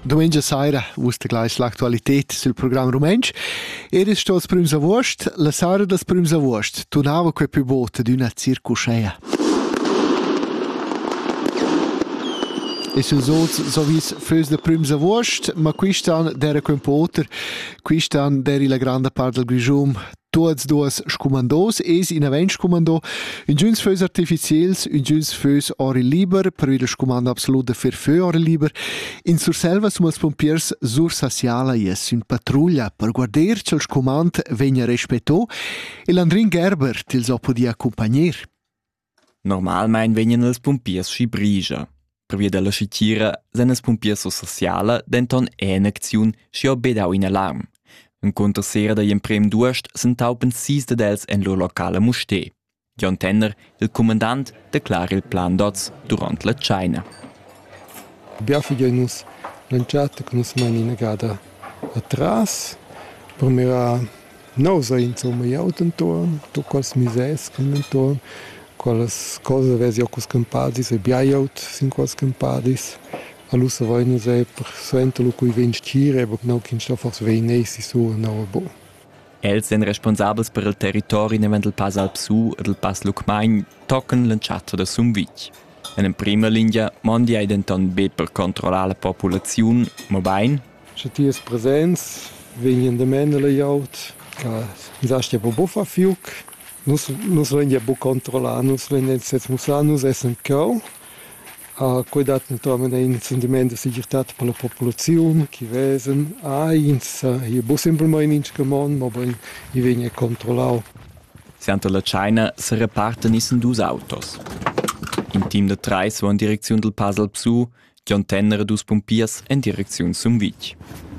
Domenica sera vuste gleich l'attualität sul programma rumensch. Eres sto als prüms agost, la sera dels prüms agost, tunava quei più bote d'una circuschea. E sul so vis fös de prüms agost, ma quistan dera quem poter, quistan deri la grande part del Grigium, tuots duos scumandos, es in avent scumando, un giuns fös artificiels, un giuns fös ore liber, per wieder scumando absolut de fö ore liber, in sur selva sum als pompiers sur sassiala ies un patruglia per guarder c'el scumand vegna respetto, e l'Andrin Gerber tils o podia accompagner. Normalmein vegnan els pompiers schi brigia. Per via della scitira, sen els pompiers sociala denton en acziun schi obedau in alarm. Un contersera da jen prem duost sentaupen 6 dels en lo locale musté. John Tenner, il commandant, declara il plan dots durant la China. Abbiamo nus lanciato che nus mani negada atrás, per mera nausa insomma io tanto, to quals mises tanto, quals cose vesi ocus campadis e biaiaut sin quals campadis. All'usa vogliono se per suentalo cui vengi cire, ma non che sta forse venesi su no bo. Els sen responsabels per il territori nevent il pas al Psu ed il pas Lucmain tocken lanciato da Sumvich. In prima linea mondi ai denton bet per controllare la popolazione, ma bain. C'è ties presens, venien de menele jaut, mi sastia bo fa fiuc. Nus venja bo controllare, nus venja sets musanus essen cau. Cuidat naturalmente un sentimento di sicurezza per la popolazione, che vesen, io bo semplicemente in scamon, ma ben io venga controllato. Sianta la China se reparten isen dus autos. In team de 3 so in direzione del Pas al Psu, John Tenner e dus pompiers in direzione Sumvich.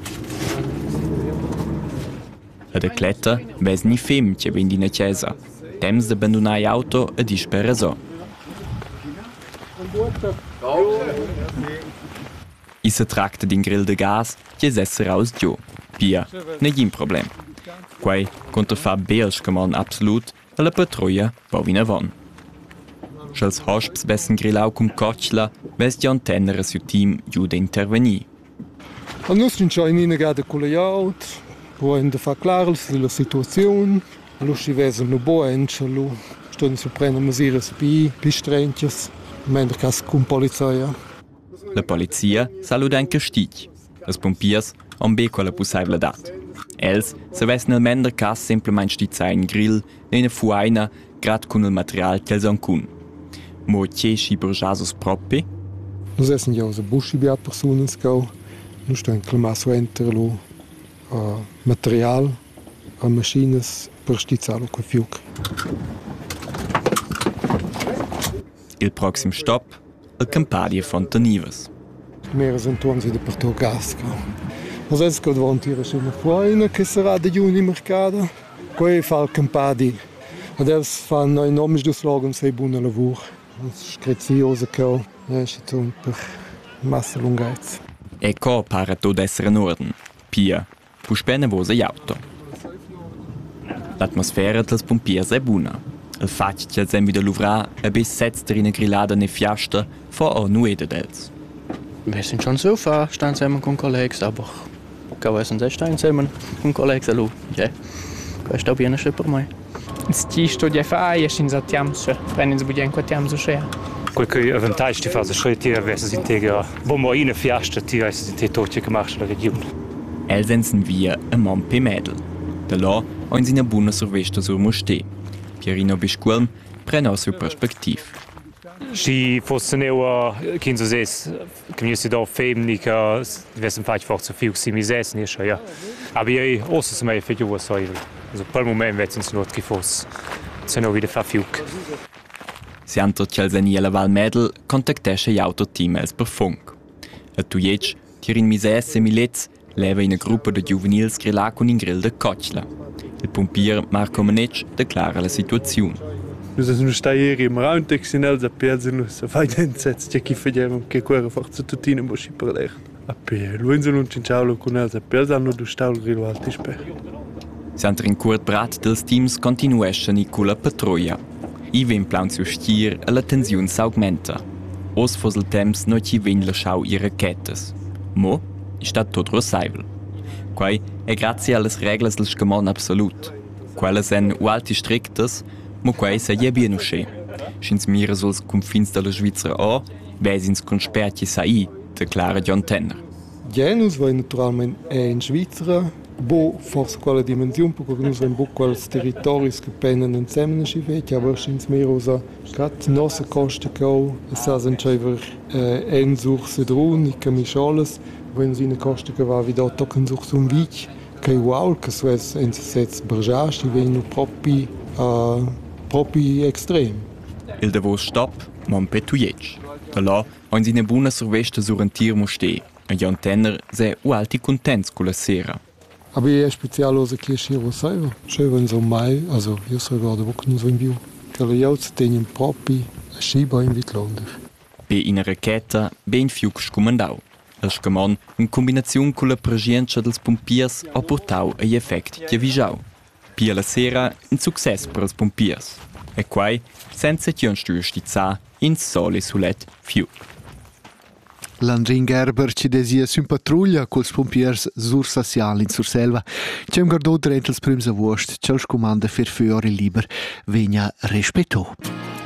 Ad a cletta vesen i fem che vendi na chiesa. Temps de abbandonare auto e dispera so. I se tracta din grill de gas che s'esser aus giù. Pia, negin problem. Quai contrefà bel scamon absolut e la patrouilla va vinavon. Schels hosps vessen grillau cum cocchla, ves John Tenner e suo team giù de intervenir. A nus sind schon in negada collegaut, wollen de fa clar la situazione, lo si vesen no boench, lo ston su prendere misures pi strengches. Mentre che con polizia. La polizia saluta anche stic. Els pompiers han be quella possibilitat. Els se vessen el mender cas semplicemente stizzare in grill e una fuaina grad con il material che els han cun. Mo che schi per jasos propi? Nus essen ja aus buschi bia personas gau. Nus sto in clamasso enterlo material a machines per stizzarlo con fiuc. Il proxim stop, il Campania Fontanives. Mera sentuan si de per to gas. Nos es che davant tira su una fuaina che sarà de giuni mercado. Quei fa il Campadi. Adesso fanno i nomi dos logan sei buona lavoro. Screziosa che esce un per massa lunghezza. Ecco pare tot essere in ordine. Pia, pu spenne vosa auto. L'atmosfera dels pompiers è buona. Il fatto che els hem wieder luvrar e bis setz drina grillada ne fiasta vor o nuede dels. Wir sind schon so far, stehen zusammen con Kollegen, aber wir sind nicht zusammen con Kollegen, also ja, questo è bene per me. Sti studia fa e sin zattiams, prennen sbudien quatiams uscea. Qualche vantaggio ti fa se scegliere verso integra. Bombo in fiasta ti hai se torce che marcia la regione. Elsensen via e Mompe Mädel. Da là haben sie eine buona survesta sur Musté. Pierino Bisquelm prende aus perspektiv. Si fosse neu kinso ses, che si da femni che vessen fach fort so viel si mises ni scho ja. Aber ei osso se mai figlio was soll. Also per moment vetzen si not gefos. Se no wieder fafiuk. Si antro Chalzaniela Val Mädel kontaktesche i autoteam els per funk. A tuiec, tirin mises e milets leva in a gruppa de juvenils grillà con in grill de Cocchla. Il pompier Marco Manec declara la situazione. Noi siamo stati in round textinels a Piazzelus, a fare insetz, c'è chi faceva che quella forza tutina mosci per l'ert. A Piazzelus, lui non ci ciao con els a Piazzelus, du stau grillo alti sper. Siantr in curt brat dels teams continueschen con la patrouilla. I vem plaun su stier e la tensiun s'augmenta. Os fos il temps no ci ven lasciau i rachettes. Mo, stat tot rossaivel. Quai è grazie alle reglas del scamon absolut. Quelle sen ualti strictes, ma quai sa je bien usce. Schins mira suls confins della Svizra a, vesins con sperti sai, declara John Tenner. Genus vai naturalment in Svizzera, bo forse quella dimensione, perché noi abbiamo quels territoris che pennan insieme scivet, aber schins mehr usa gat nossa costa che au, sa sencever en surse drun, i camisoles, wenn sie in costa che va wieder tocken sur un vic, che wow, che so es en sets berjas, die vengono propri extrem. Il davos stop, mon petuiec. Da là, han sie ne buona survesta sur un tir moste. E John Tenner se ualti contents con la sera. Aber je specialosa che sciro saiva. Sceva so mai, also io so guarda wo non so in viu. Dalla jauz tenen propri a sciba in Vitlonder. Be in raqueta ben fiux comandau. El scamon, in combinazione con la presenza dels pompiers, ha portau agli effetti di avvisau. Pia la sera, un success per els pompiers. E quai, senza tionstu stizza, in sole sulet fiu. Landrin Gerber ci desia su patruglia culs pompiers sur Sassial in Surselva. C'è un gardò durante els prims agost, c'è il comanda fer fiori liber, vegna rispetto.